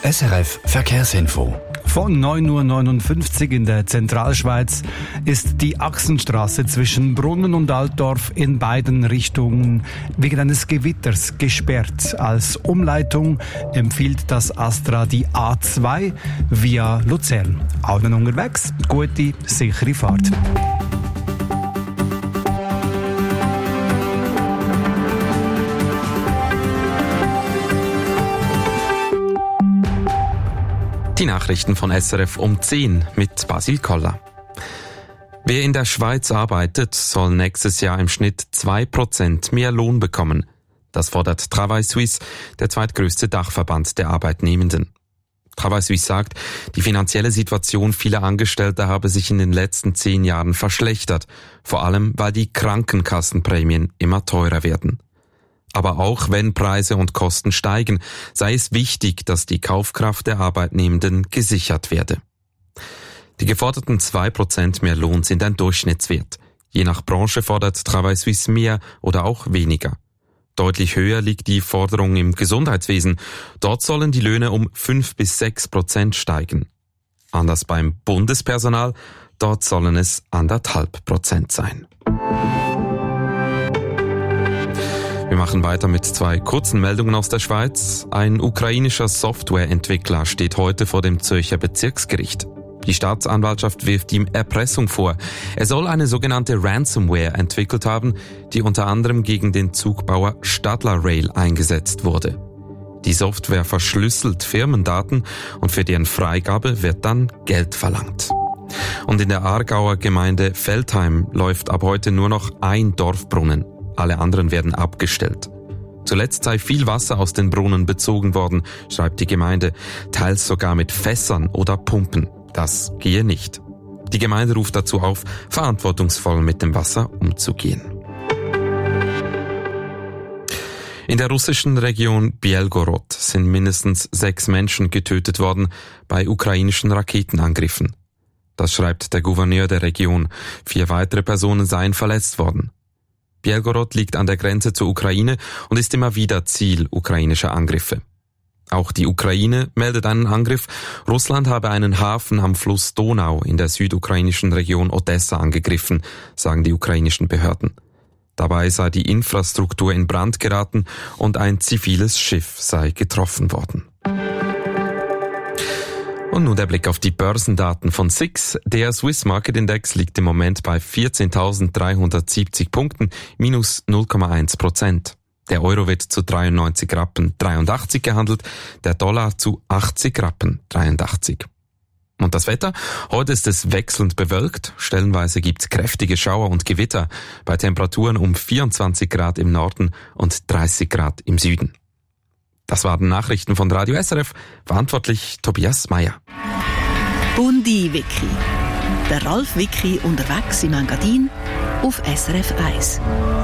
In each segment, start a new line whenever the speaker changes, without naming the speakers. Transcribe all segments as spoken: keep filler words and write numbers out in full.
S R F Verkehrsinfo.
Von neun Uhr neunundfünfzig in der Zentralschweiz ist die Achsenstraße zwischen Brunnen und Altdorf in beiden Richtungen wegen eines Gewitters gesperrt. Als Umleitung empfiehlt das Astra die A zwei via Luzern. Allen unterwegs, gute, sichere Fahrt.
Die Nachrichten von S R F um zehn mit Basil Koller. Wer in der Schweiz arbeitet, soll nächstes Jahr im Schnitt zwei Prozent mehr Lohn bekommen. Das fordert Travail Suisse, der zweitgrößte Dachverband der Arbeitnehmenden. Travail Suisse sagt, die finanzielle Situation vieler Angestellter habe sich in den letzten zehn Jahren verschlechtert, vor allem weil die Krankenkassenprämien immer teurer werden. Aber auch wenn Preise und Kosten steigen, sei es wichtig, dass die Kaufkraft der Arbeitnehmenden gesichert werde. Die geforderten zwei Prozent mehr Lohn sind ein Durchschnittswert. Je nach Branche fordert Travail Suisse mehr oder auch weniger. Deutlich höher liegt die Forderung im Gesundheitswesen. Dort sollen die Löhne um fünf bis sechs Prozent steigen. Anders beim Bundespersonal, dort sollen es anderthalb Prozent sein. Wir machen weiter mit zwei kurzen Meldungen aus der Schweiz. Ein ukrainischer Softwareentwickler steht heute vor dem Zürcher Bezirksgericht. Die Staatsanwaltschaft wirft ihm Erpressung vor. Er soll eine sogenannte Ransomware entwickelt haben, die unter anderem gegen den Zugbauer Stadler Rail eingesetzt wurde. Die Software verschlüsselt Firmendaten und für deren Freigabe wird dann Geld verlangt. Und in der Aargauer Gemeinde Veltheim läuft ab heute nur noch ein Dorfbrunnen. Alle anderen werden abgestellt. Zuletzt sei viel Wasser aus den Brunnen bezogen worden, schreibt die Gemeinde, teils sogar mit Fässern oder Pumpen. Das gehe nicht. Die Gemeinde ruft dazu auf, verantwortungsvoll mit dem Wasser umzugehen. In der russischen Region Bielgorod sind mindestens sechs Menschen getötet worden bei ukrainischen Raketenangriffen. Das schreibt der Gouverneur der Region. Vier weitere Personen seien verletzt worden. Bielgorod liegt an der Grenze zur Ukraine und ist immer wieder Ziel ukrainischer Angriffe. Auch die Ukraine meldet einen Angriff. Russland habe einen Hafen am Fluss Donau in der südukrainischen Region Odessa angegriffen, sagen die ukrainischen Behörden. Dabei sei die Infrastruktur in Brand geraten und ein ziviles Schiff sei getroffen worden. Und nun der Blick auf die Börsendaten von S I X. Der Swiss Market Index liegt im Moment bei vierzehntausenddreihundertsiebzig Punkten, minus null Komma eins Prozent. Der Euro wird zu dreiundneunzig Rappen dreiundachtzig gehandelt, der Dollar zu achtzig Rappen dreiundachtzig. Und das Wetter? Heute ist es wechselnd bewölkt, stellenweise gibt's kräftige Schauer und Gewitter, bei Temperaturen um vierundzwanzig Grad im Norden und dreißig Grad im Süden. Das waren Nachrichten von Radio S R F, verantwortlich Tobias Meyer.
Bundi Wiki. Der Ralf Wiki unterwegs im Engadin auf S R F eins.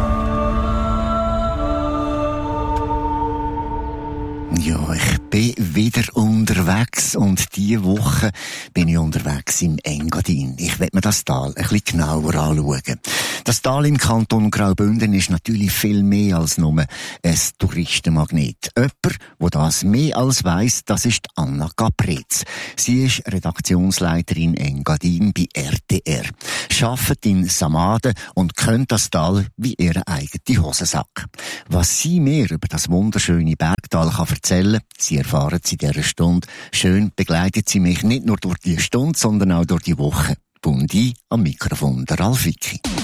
Ja, ich bin wieder unterwegs und diese Woche bin ich unterwegs im Engadin. Ich will mir das Tal ein bisschen genauer anschauen. Das Tal im Kanton Graubünden ist natürlich viel mehr als nur ein Touristenmagnet. Jemand, der das mehr als weiss, das ist Anna Caprez. Sie ist Redaktionsleiterin Engadin bei R T R, arbeitet in Samaden und kennt das Tal wie ihren eigenen Hosensack. Was sie mir über das wunderschöne Bergtal kann erzählen, Sie erfahren es in dieser Stunde. Schön begleitet sie mich nicht nur durch die Stunde, sondern auch durch die Woche. Bundi am Mikrofon, der Ralf Wicki.